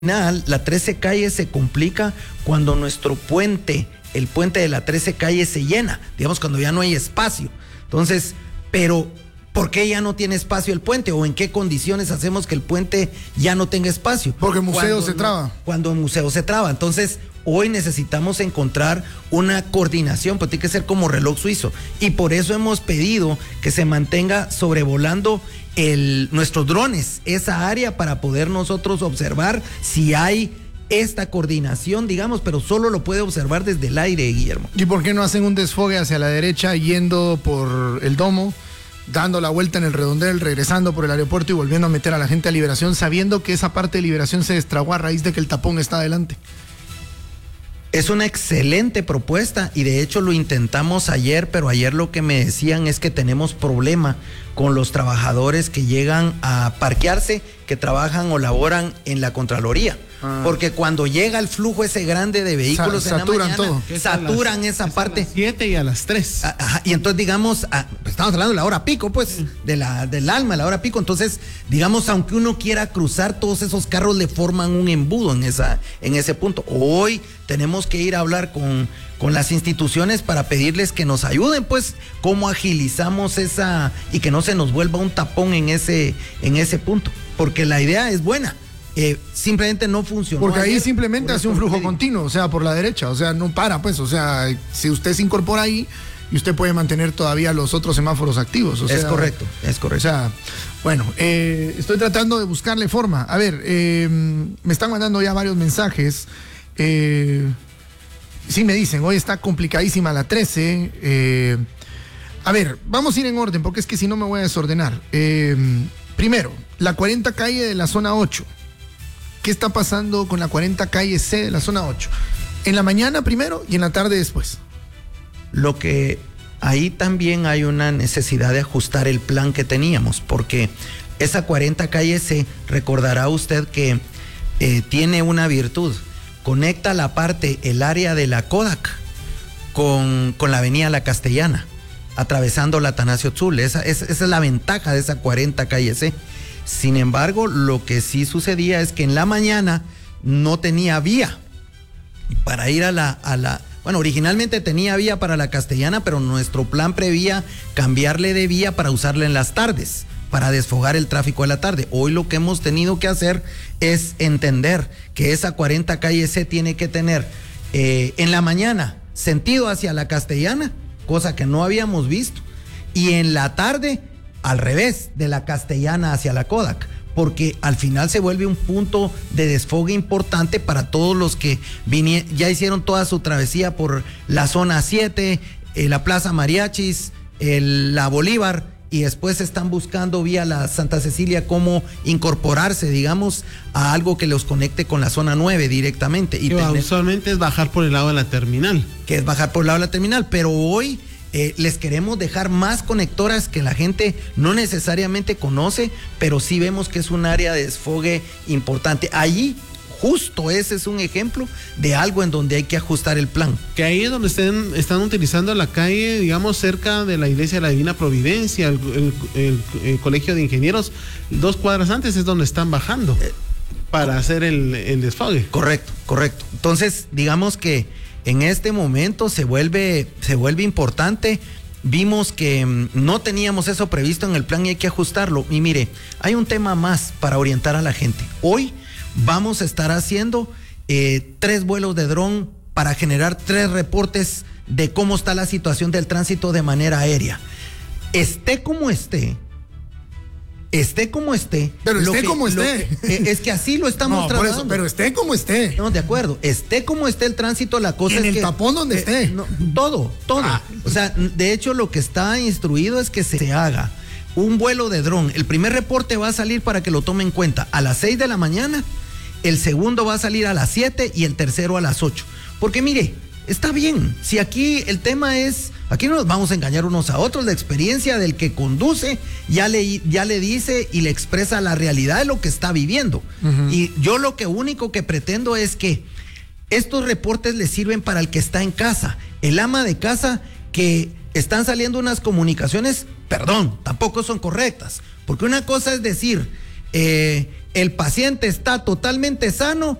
La 13 calle se complica cuando nuestro puente, el puente de la 13 calle se llena, digamos cuando ya no hay espacio. Entonces, pero ¿por qué ya no tiene espacio el puente? ¿O en qué condiciones hacemos que el puente ya no tenga espacio? Porque el museo se traba. Cuando el museo se traba. Entonces, hoy necesitamos encontrar una coordinación, pues tiene que ser como reloj suizo. Y por eso hemos pedido que se mantenga sobrevolando nuestros drones, esa área, para poder nosotros observar si hay esta coordinación, digamos, pero solo lo puede observar desde el aire, Guillermo. ¿Y por qué no hacen un desfogue hacia la derecha, yendo por el domo, dando la vuelta en el redondel, regresando por el aeropuerto y volviendo a meter a la gente a Liberación, sabiendo que esa parte de Liberación se destragó a raíz de que el tapón está adelante? Es una excelente propuesta y de hecho lo intentamos ayer, pero ayer lo que me decían es que tenemos problema con los trabajadores que llegan a parquearse, que trabajan o laboran en la Contraloría. Porque cuando llega el flujo ese grande de vehículos en la mañana, todo. Saturan esa parte. A las 7 y a las 3. Ajá, y entonces digamos, estamos hablando de la hora pico, pues, del alma, la hora pico. Entonces, digamos, aunque uno quiera cruzar, todos esos carros le forman un embudo en ese punto. Hoy tenemos que ir a hablar con las instituciones para pedirles que nos ayuden, pues, cómo agilizamos y que no se nos vuelva un tapón en ese punto. Porque la idea es buena. Simplemente no funcionó. Porque ahí simplemente hace un flujo continuo, o sea, por la derecha, o sea, no para, pues, o sea, si usted se incorpora ahí y usted puede mantener todavía los otros semáforos activos. Es correcto. O sea, bueno, estoy tratando de buscarle forma. A ver, me están mandando ya varios mensajes. Sí, me dicen, hoy está complicadísima la 13. A ver, vamos a ir en orden, porque es que si no me voy a desordenar. Primero, la 40 calle de la zona 8. ¿Qué está pasando con la 40 calle C de la zona 8? En la mañana primero y en la tarde después. Lo que ahí también hay una necesidad de ajustar el plan que teníamos, porque esa 40 calle C, recordará usted que tiene una virtud. Conecta la parte, el área de la Kodak con la avenida La Castellana, atravesando la Atanasio Tzul. Esa es la ventaja de esa 40 calle C. Sin embargo, lo que sí sucedía es que en la mañana no tenía vía para ir bueno, originalmente tenía vía para La Castellana, pero nuestro plan prevía cambiarle de vía para usarla en las tardes, para desfogar el tráfico de la tarde. Hoy lo que hemos tenido que hacer es entender que esa 40 calle C tiene que tener en la mañana sentido hacia La Castellana, cosa que no habíamos visto, y en la tarde al revés, de La Castellana hacia la Kodak, porque al final se vuelve un punto de desfogue importante para todos los que ya hicieron toda su travesía por la zona 7, la Plaza Mariachis, la Bolívar, y después están buscando vía la Santa Cecilia cómo incorporarse, digamos, a algo que los conecte con la zona 9 directamente. Y usualmente es bajar por el lado de la terminal. Que es bajar por el lado de la terminal, pero hoy les queremos dejar más conectoras que la gente no necesariamente conoce, pero sí vemos que es un área de desfogue importante. Allí, justo ese es un ejemplo de algo en donde hay que ajustar el plan. Que ahí es donde están utilizando la calle, digamos, cerca de la iglesia de la Divina Providencia, el Colegio de Ingenieros, 2 cuadras antes es donde están bajando para hacer el desfogue. Correcto. Entonces, digamos que en este momento se vuelve importante. Vimos que no teníamos eso previsto en el plan y hay que ajustarlo. Y mire, hay un tema más para orientar a la gente. Hoy vamos a estar haciendo 3 vuelos de dron para generar 3 reportes de cómo está la situación del tránsito de manera aérea. Esté como esté. Pero esté como esté. Es que así lo estamos tratando. Por eso, pero esté como esté. No, de acuerdo. Esté como esté el tránsito, la cosa en es el que tapón donde esté. No, todo. O sea, de hecho, lo que está instruido es que se haga un vuelo de dron. El primer reporte va a salir, para que lo tome en cuenta, a las 6 de la mañana. El segundo va a salir a las 7 y el tercero a las 8. Porque mire, está bien. Si aquí el tema es, aquí no nos vamos a engañar unos a otros, la experiencia del que conduce ya le dice y le expresa la realidad de lo que está viviendo. Y yo lo único que pretendo es que estos reportes le sirven para el que está en casa, el ama de casa, que están saliendo unas comunicaciones, tampoco son correctas, porque una cosa es decir el paciente está totalmente sano